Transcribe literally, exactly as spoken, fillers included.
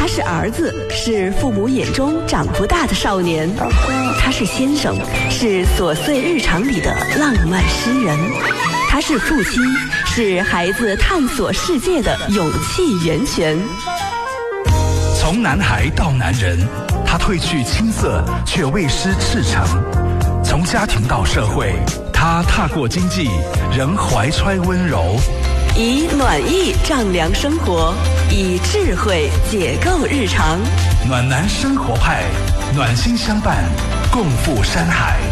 是儿子，是父母眼中长不大的少年；他是先生，是琐碎日常里的浪漫诗人；他是父亲，是孩子探索世界的勇气源泉。 从男孩到男人，他褪去青涩，却未失赤诚；从家庭到社会，他踏过经济，仍怀揣温柔。 以暖意丈量生活，以智慧解构日常。 暖男生活派，暖心相伴，共赴山海。